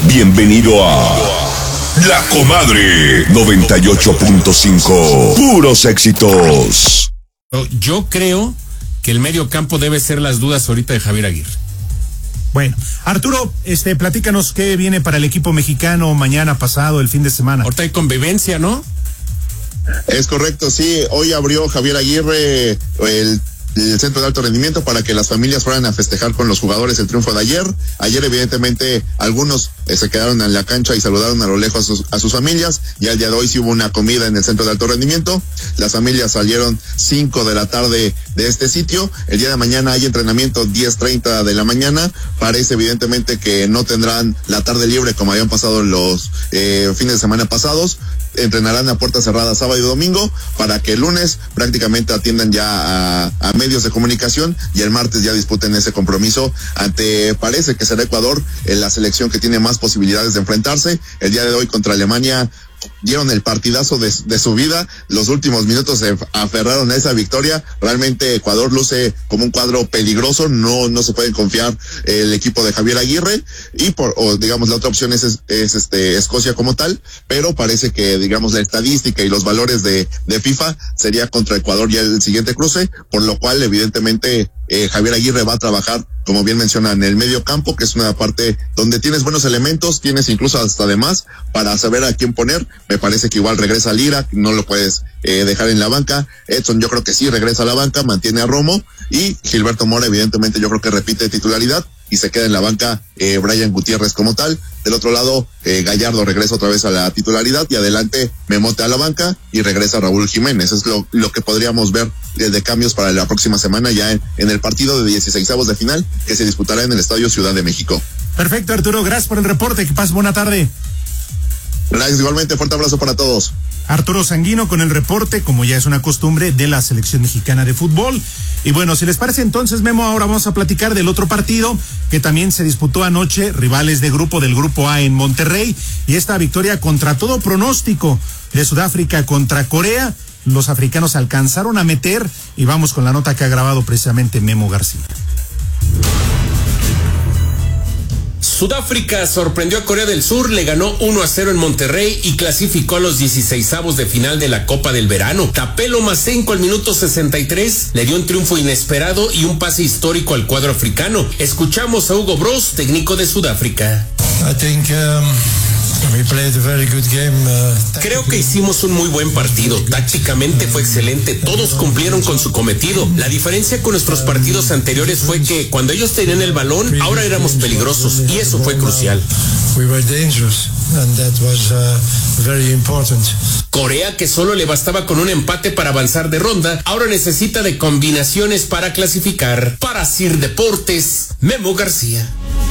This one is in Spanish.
Bienvenido a La Comadre 98.5. Puros éxitos. Yo creo que el medio campo debe ser las dudas ahorita de Javier Aguirre. Bueno, Arturo, platícanos qué viene para el equipo mexicano mañana, pasado, el fin de semana. Ahorita hay convivencia, ¿no? Es correcto, sí. Hoy abrió Javier Aguirre el centro de alto rendimiento para que las familias fueran a festejar con los jugadores el triunfo de ayer. Ayer, evidentemente, algunos se quedaron en la cancha y saludaron a lo lejos a sus familias. Ya el día de hoy sí hubo una comida en el centro de alto rendimiento. Las familias salieron 5 de la tarde de este sitio. El día de mañana hay entrenamiento 10:30 de la mañana. Parece evidentemente que no tendrán la tarde libre como habían pasado los fines de semana pasados. Entrenarán a puerta cerrada sábado y domingo para que el lunes prácticamente atiendan ya a medios de comunicación y el martes ya disputen ese compromiso ante, parece que será Ecuador, la selección que tiene más posibilidades de enfrentarse. El día de hoy contra Alemania dieron el partidazo de su vida. Los últimos minutos se aferraron a esa victoria. Realmente Ecuador luce como un cuadro peligroso. No se pueden confiar el equipo de Javier Aguirre y digamos la otra opción es Escocia como tal, pero parece que digamos la estadística y los valores de FIFA sería contra Ecuador ya el siguiente cruce, por lo cual evidentemente Javier Aguirre va a trabajar, como bien menciona, en el medio campo, que es una parte donde tienes buenos elementos, tienes incluso hasta además para saber a quién poner. Me parece que igual regresa Lira, no lo puedes dejar en la banca. Edson yo creo que sí regresa a la banca, mantiene a Romo, y Gilberto Mora evidentemente yo creo que repite titularidad y se queda en la banca Brian Gutiérrez como tal. Del otro lado, Gallardo regresa otra vez a la titularidad y adelante Memote a la banca y regresa Raúl Jiménez. Es lo que podríamos ver de cambios para la próxima semana ya en el partido de 16avos de final que se disputará en el Estadio Ciudad de México. Perfecto, Arturo, gracias por el reporte, que pases buena tarde. Gracias, igualmente, fuerte abrazo para todos. Arturo Sanguino con el reporte, como ya es una costumbre, de la selección mexicana de fútbol. Y bueno, si les parece entonces, Memo, ahora vamos a platicar del otro partido que también se disputó anoche, rivales de grupo del Grupo A en Monterrey, y esta victoria contra todo pronóstico de Sudáfrica contra Corea. Los africanos alcanzaron a meter, y vamos con la nota que ha grabado precisamente Memo García. Sudáfrica sorprendió a Corea del Sur, le ganó 1-0 en Monterrey y clasificó a los 16avos de final de la Copa del Verano. Tapelo Masenko al minuto 63 le dio un triunfo inesperado y un pase histórico al cuadro africano. Escuchamos a Hugo Broos, técnico de Sudáfrica. Creo que hicimos un muy buen partido. Tácticamente fue excelente. Todos cumplieron con su cometido. La diferencia con nuestros partidos anteriores fue que cuando ellos tenían el balón, ahora éramos peligrosos y eso fue crucial. Corea, que solo le bastaba con un empate para avanzar de ronda, ahora necesita de combinaciones para clasificar. Para Sir Deportes, Memo García.